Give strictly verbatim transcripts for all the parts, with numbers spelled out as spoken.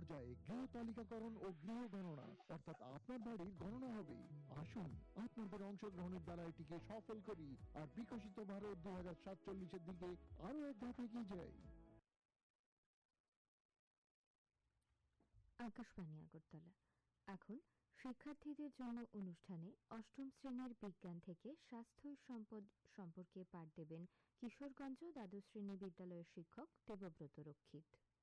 পর্যায়ে গৃহ তালিকাকরণ ও গৃহ গণনা, অর্থাৎ আপনার বাড়ির গণনা হবে। আসুন আপনাদের অংশগ্রহণের দ্বারা এটিকে সফল করি আর বিকশিত ভারত দুই হাজার সাতচল্লিশের দিকে আরো এক ধাপ এগিয়ে যাই। আকাশবাণী আগরতলা। এখন শিক্ষার্থীদের জন্য অনুষ্ঠানে অষ্টম শ্রেণীর বিজ্ঞান থেকে স্বাস্থ্য সম্পদ সম্পর্কে পাঠ দেবেন কিশোরগঞ্জ দ্বাদশ শ্রেণী বিদ্যালয়ের শিক্ষক দেবব্রত রক্ষিত।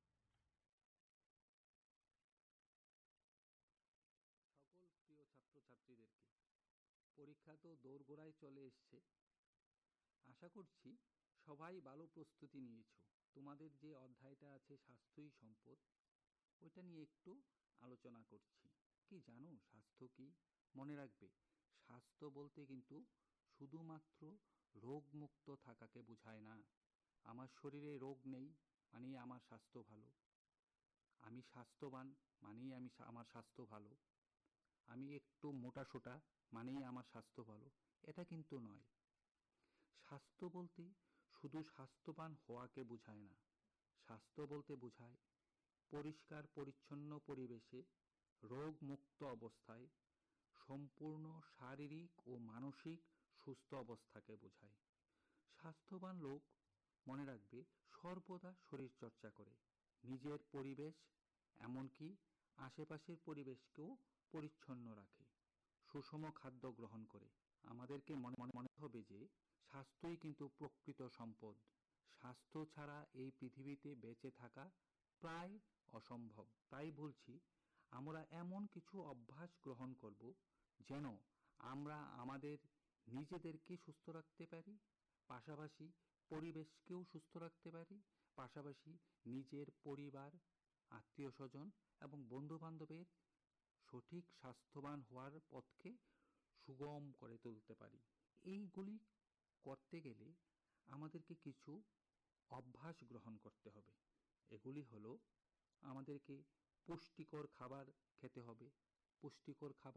সকল প্রিয় ছাত্রছাত্রীদেরকে, পরীক্ষা তো দোরগোড়ায় চলে এসছে। আশা করছি সবাই ভালো প্রস্তুতি নিয়েছো। তোমাদের যে অধ্যায়টা আছে স্বাস্থ্যই সম্পদ, ওইটা নিয়ে একটু আলোচনা করছি। কি জানো স্বাস্থ্য কি? মনে রাখবে, স্বাস্থ্য বলতে কিন্তু শুধুমাত্র রোগমুক্ত থাকাকে বোঝায় না। আমার শরীরে রোগ নেই মানেই আমার স্বাস্থ্য ভালো। আমি স্বাস্থ্যবান মানেই আমি আমার স্বাস্থ্য ভালো। আমি একটু মোটাসোটা মানেই আমার স্বাস্থ্য ভালো, এটা কিন্তু নয়। স্বাস্থ্য বলতে শুধু স্বাস্থ্যবান হওয়াকে বোঝায় না। স্বাস্থ্য বলতে বোঝায় পরিষ্কার পরিচ্ছন্ন পরিবেশে রোগমুক্ত অবস্থায় সম্পূর্ণ শারীরিক ও মানসিক সুস্থ অবস্থাকে বোঝায়। স্বাস্থ্যবান লোক, মনে রাখবে, সর্বদা শরীরচর্চা করে, নিজের পরিবেশ এমনকি আশেপাশের পরিবেশকেও পরিচ্ছন্ন রাখে, সুষম খাদ্য গ্রহণ করে। আমাদেরকে মনে মনে মনে হবে যে স্বাস্থ্যই কিন্তু প্রকৃত সম্পদ। স্বাস্থ্য ছাড়া এই পৃথিবীতে বেঁচে থাকা প্রায় অসম্ভব। তাই বলছি, আমরা এমন কিছু অভ্যাস গ্রহণ করব যেন আমরা আমাদের নিজেদেরকে সুস্থ রাখতে পারি, পাশাপাশি পরিবেশকেও সুস্থ রাখতে পারি, পাশাপাশি নিজের পরিবার, আত্মীয় স্বজন এবং বন্ধুবান্ধবের সঠিক স্বাস্থ্যবান হওয়ার পথকে সুগম করে তুলতে পারি। এইগুলি করতে গেলে আমাদেরকে কিছু অভ্যাস গ্রহণ করতে হবে। এগুলি হলো, আমাদেরকে পুষ্টিকর খাবার খেতে হবে। পুষ্টিকর খাবার